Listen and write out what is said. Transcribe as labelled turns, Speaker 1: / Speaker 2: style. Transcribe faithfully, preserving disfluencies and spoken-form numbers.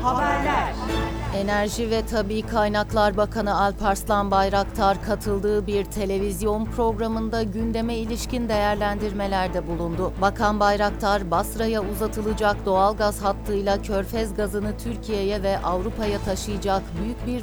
Speaker 1: Haberler.
Speaker 2: Enerji ve Tabii Kaynaklar Bakanı Alparslan Bayraktar katıldığı bir televizyon programında gündeme ilişkin değerlendirmelerde bulundu. Bakan Bayraktar, Basra'ya uzatılacak doğalgaz hattıyla Körfez gazını Türkiye'ye ve Avrupa'ya taşıyacak büyük bir